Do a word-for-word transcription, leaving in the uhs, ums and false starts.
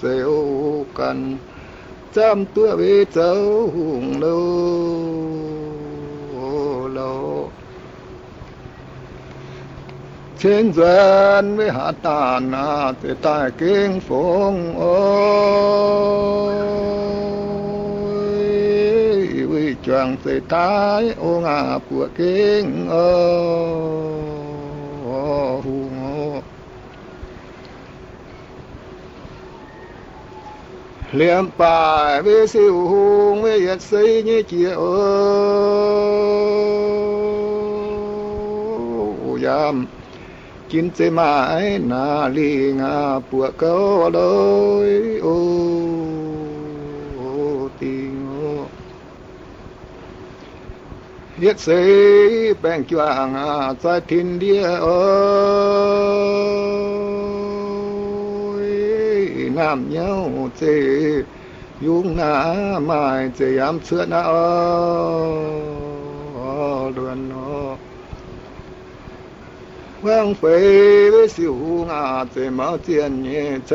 rêu cần chăm tua bê châu hùng lâu lâu trên duyên với hạ tàn à thì tại kinh phong ôi vì choàng sẽ tái ô ngà của kinh ôi liệm bài với siêu hùng với yết xây như chia ô yam chín chế mãi na li ngà bùa câu đôi ô tình ô yết xây bèn choàng à trái thiên địa ơi nam nhau chế dung na mai chế ám sữa na ơ luận nó vang phê với siêu ngà chế mở tiền nhé